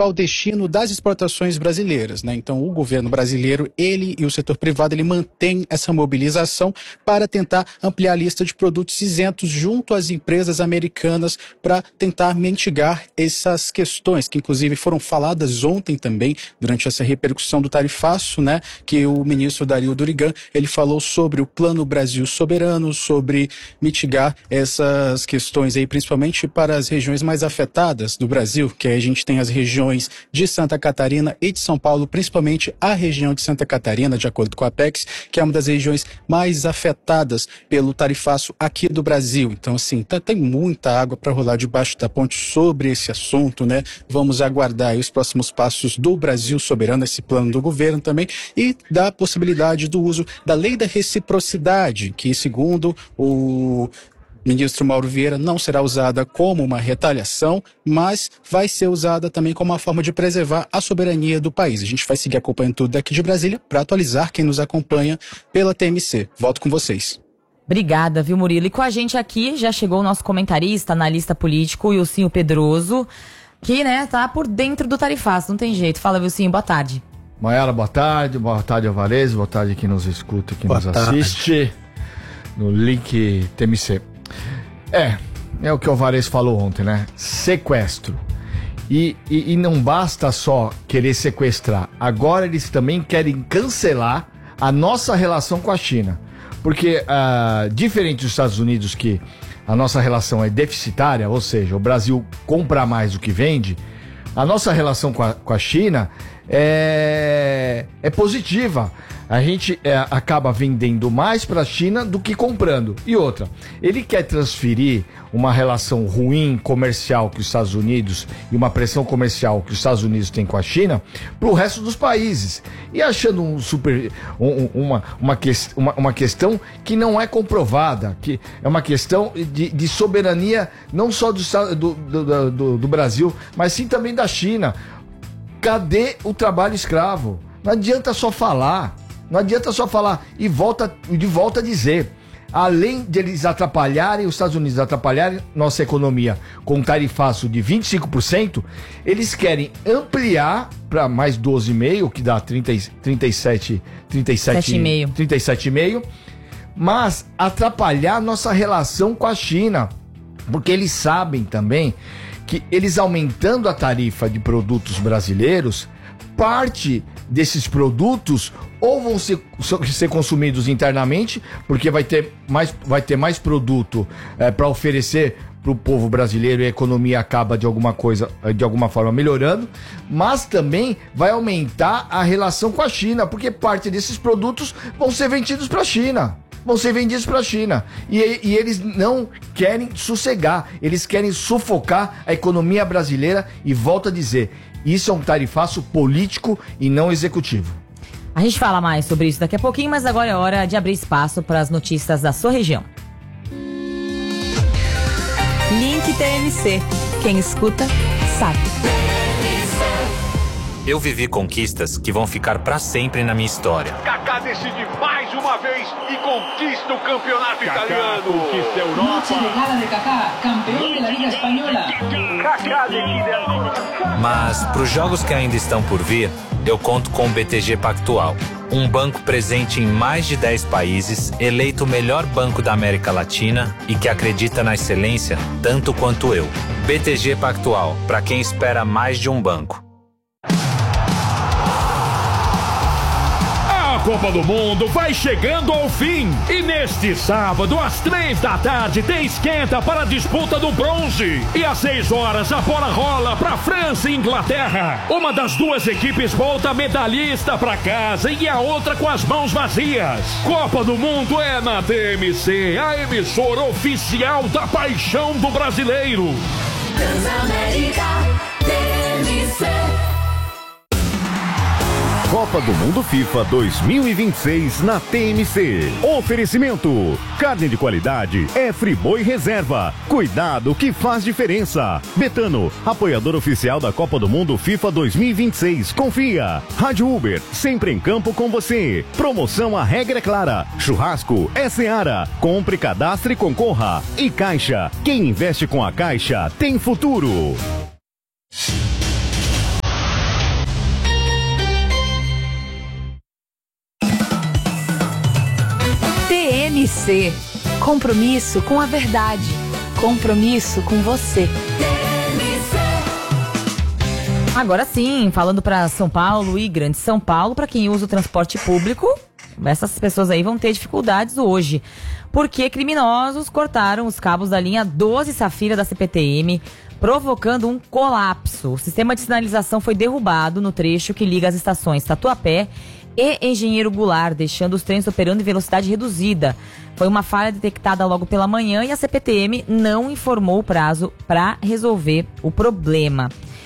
principal destino das exportações brasileiras, né? Então, o governo brasileiro, ele e o setor privado, ele mantém essa mobilização para tentar ampliar a lista de produtos isentos junto às empresas americanas para tentar mitigar essas questões, que inclusive foram faladas ontem também, durante essa repercussão do tarifaço, né? Que o ministro Dario Durigan, ele falou sobre o Plano Brasil Soberano, sobre mitigar essas questões aí, principalmente para as regiões mais afetadas do Brasil, que aí a gente tem as regiões de Santa Catarina e de São Paulo, principalmente a região de Santa Catarina, de acordo com a Apex, que é uma das regiões mais afetadas pelo tarifaço aqui do Brasil. Então, assim, tem muita água para rolar debaixo da ponte sobre esse assunto, né? Vamos aguardar aí os próximos passos do Brasil Soberano, esse plano do governo também, e da possibilidade do uso da lei da reciprocidade, que, segundo o ministro Mauro Vieira, não será usada como uma retaliação, mas vai ser usada também como uma forma de preservar a soberania do país. A gente vai seguir acompanhando tudo daqui de Brasília para atualizar quem nos acompanha pela TMC. Volto com vocês. Obrigada, viu, Murilo? E com a gente aqui já chegou o nosso comentarista, analista político, Wilsinho Pedroso, que, né, tá por dentro do tarifaço, não tem jeito. Fala, Wilsinho, boa tarde. Maiara, boa tarde, Alvarez, boa tarde quem nos escuta, quem nos assiste no link TMC. É o que o Alvarez falou ontem, né? Sequestro. E não basta só querer sequestrar. Agora eles também querem cancelar a nossa relação com a China. Porque, diferente dos Estados Unidos, que a nossa relação é deficitária, ou seja, o Brasil compra mais do que vende, a nossa relação com a China é positiva. A gente acaba vendendo mais para a China do que comprando. E outra, ele quer transferir uma relação ruim comercial que os Estados Unidos e uma pressão comercial que os Estados Unidos têm com a China para o resto dos países. E achando uma questão que não é comprovada, que é uma questão de soberania não só do Brasil, mas sim também da China. Cadê o trabalho escravo? Não adianta só falar. Não adianta só falar. E de volta a dizer, além de eles atrapalharem, os Estados Unidos atrapalharem nossa economia com um tarifaço de 25%, eles querem ampliar para mais 12,5%, que dá 37,5%, mas atrapalhar nossa relação com a China. Porque eles sabem também que eles aumentando a tarifa de produtos brasileiros, parte desses produtos ou vão ser consumidos internamente, porque vai ter mais produto para oferecer para o povo brasileiro e a economia acaba de alguma forma melhorando, mas também vai aumentar a relação com a China, porque parte desses produtos vão ser vendidos para a China. E eles não querem sossegar, eles querem sufocar a economia brasileira e volto a dizer, isso é um tarifaço político e não executivo. A gente fala mais sobre isso daqui a pouquinho, mas agora é hora de abrir espaço para as notícias da sua região. Link TMC. Quem escuta, sabe. Eu vivi conquistas que vão ficar pra sempre na minha história. Kaká decide mais uma vez e conquista o campeonato italiano. Conquista a Europa. Noche de gala de Kaká, campeão da Liga Espanhola. Kaká decide. Mas pros jogos que ainda estão por vir, eu conto com o BTG Pactual. Um banco presente em mais de 10 países, eleito o melhor banco da América Latina e que acredita na excelência tanto quanto eu. BTG Pactual, pra quem espera mais de um banco. A Copa do Mundo vai chegando ao fim e neste sábado às 3 da tarde tem esquenta para a disputa do bronze e às 6 horas a bola rola para França e Inglaterra. Uma das duas equipes volta medalhista para casa e a outra com as mãos vazias. Copa do Mundo é na TMC, a emissora oficial da paixão do brasileiro. Transamérica TMC. Copa do Mundo FIFA 2026 na TMC. Oferecimento: carne de qualidade é Friboi Reserva. Cuidado que faz diferença. Betano, apoiador oficial da Copa do Mundo FIFA 2026. Confia. Rádio Uber, sempre em campo com você. Promoção A Regra é Clara. Churrasco é Seara. Compre, cadastre e concorra. E Caixa, quem investe com a Caixa tem futuro. TMC. Compromisso com a verdade. Compromisso com você. Agora sim, falando para São Paulo e Grande São Paulo, para quem usa o transporte público, essas pessoas aí vão ter dificuldades hoje, porque criminosos cortaram os cabos da linha 12 Safira da CPTM, provocando um colapso. O sistema de sinalização foi derrubado no trecho que liga as estações Tatuapé e Engenheiro Goulart, deixando os trens operando em velocidade reduzida. Foi uma falha detectada logo pela manhã e a CPTM não informou o prazo para resolver o problema.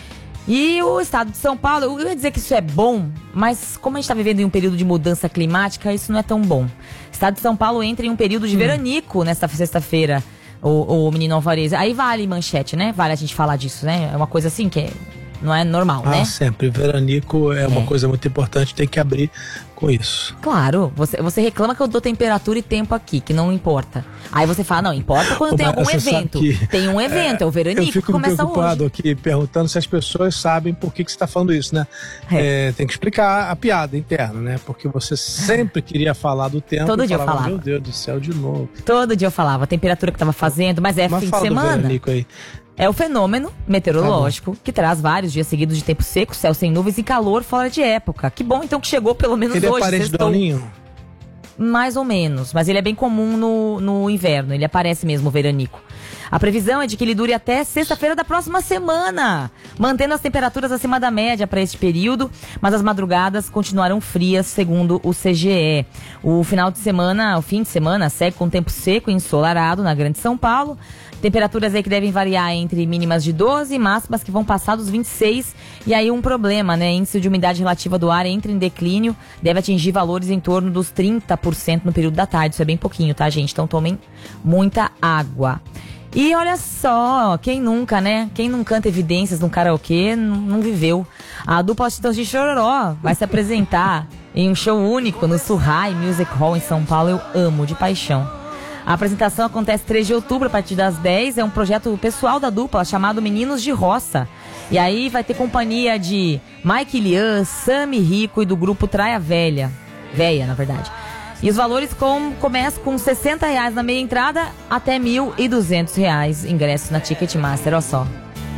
E o estado de São Paulo, eu ia dizer que isso é bom, mas como a gente está vivendo em um período de mudança climática, isso não é tão bom. O estado de São Paulo entra em um período de veranico nesta sexta-feira, o menino Alvarez. Aí vale manchete, né? Vale a gente falar disso, né? É uma coisa assim que não é normal, né? Sempre. Veranico é uma coisa muito importante, tem que abrir com isso. Claro, você reclama que eu dou temperatura e tempo aqui, que não importa. Aí você fala, não, importa quando tem algum evento. Tem um evento, é o veranico que começa hoje. Eu fico preocupado aqui, perguntando se as pessoas sabem por que você está falando isso, né? Tem que explicar a piada interna, né? Porque você sempre queria falar do tempo. Todo dia eu falava. Meu Deus do céu, de novo. Todo dia eu falava, a temperatura que estava fazendo, mas é fim de semana. Do veranico aí. É o fenômeno meteorológico que traz vários dias seguidos de tempo seco, céu sem nuvens e calor fora de época. Que bom então que chegou pelo menos ele hoje. Ele é parente do El Ninho? Mais ou menos, mas ele é bem comum no inverno, ele aparece mesmo, o veranico. A previsão é de que ele dure até sexta-feira da próxima semana, mantendo as temperaturas acima da média para este período, mas as madrugadas continuarão frias, segundo o CGE. O fim de semana segue com tempo seco e ensolarado na Grande São Paulo. Temperaturas aí que devem variar entre mínimas de 12 e máximas que vão passar dos 26. E aí um problema, né? Índice de umidade relativa do ar entra em declínio, deve atingir valores em torno dos 30% no período da tarde. Isso é bem pouquinho, tá, gente? Então tomem muita água. E olha só, quem nunca, né? Quem não canta Evidências num karaokê não viveu. A dupla Chitãozinho e Chororó vai se apresentar em um show único no Surrai Music Hall em São Paulo. Eu amo de paixão. A apresentação acontece 3 de outubro, a partir das 10. É um projeto pessoal da dupla, chamado Meninos de Roça. E aí vai ter companhia de Mike Lian, Sami Rico e do grupo Traia Véia, na verdade. E os valores começam com R$60 na meia entrada até R$1.200. Ingressos na Ticketmaster, olha só.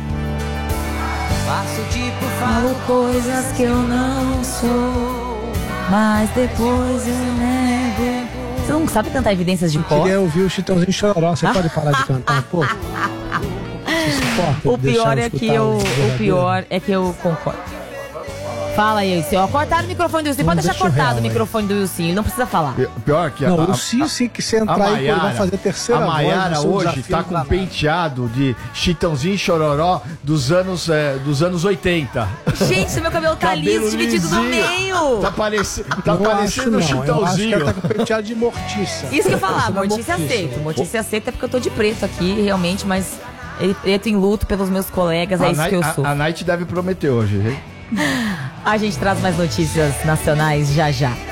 Falo coisas que eu não sou, mas depois eu nego. Você não sabe cantar Evidências de Cor? Eu queria ouvir o Chitãozinho e Chororó. Você pode parar de cantar, pô? O pior é que eu concordo. Fala aí, Wilson. Cortaram o microfone do Wilson. Pode deixar cortado o microfone do Wilson. Ele não precisa falar. Pior que o Wilson, que você entrar aí, ele vai fazer a terceira voz. A Maiara hoje tá com um penteado de Chitãozinho e Chororó dos anos 80. Gente, meu cabelo tá liso, dividido no meio. Tá parecendo um Chitãozinho. Eu acho que ela tá com penteado de Mortiça. Isso que eu falava, Mortiça aceito. Mortiça aceita porque eu tô de preto aqui, realmente, mas preto em luto pelos meus colegas, é isso que eu sou. A Night deve prometer hoje, hein? A gente traz mais notícias nacionais já já.